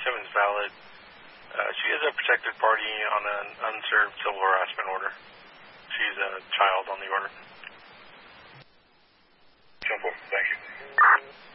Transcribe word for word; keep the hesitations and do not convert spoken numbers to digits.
Simmons valid. Uh, she is a protected party on an unserved civil harassment order. She's a child on the order.